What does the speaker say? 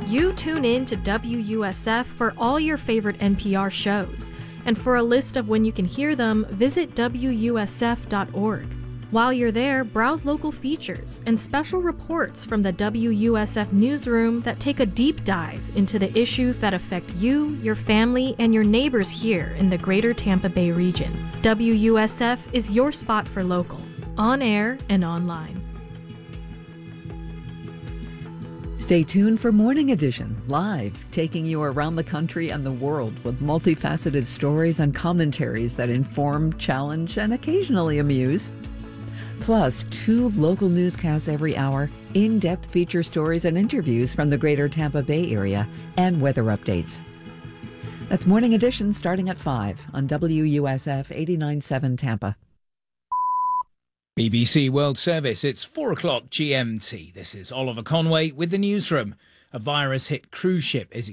You tune in to WUSF for all your favorite NPR shows. And for a list of when you can hear them, visit WUSF.org. While you're there, browse local features and special reports from the WUSF newsroom that take a deep dive into the issues that affect you, your family, and your neighbors here in the greater Tampa Bay region. WUSF is your spot for local, on air and online. Stay tuned for Morning Edition, live, taking you around the country and the world with multifaceted stories and commentaries that inform, challenge, and occasionally amuse. Plus, 2 local newscasts every hour, in-depth feature stories and interviews from the greater Tampa Bay area, and weather updates. That's Morning Edition starting at 5 on WUSF 89.7 Tampa. BBC World Service, it's 4 o'clock GMT. This is Oliver Conway with the newsroom. A virus-hit cruise ship is